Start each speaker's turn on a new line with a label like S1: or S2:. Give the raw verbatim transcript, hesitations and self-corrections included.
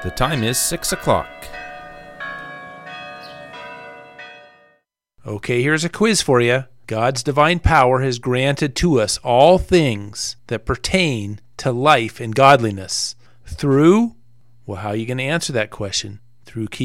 S1: The time is six o'clock.
S2: Okay, here's a quiz for you. God's divine power has granted to us all things that pertain to life and godliness through, well, how are you going to answer that question? Through keeping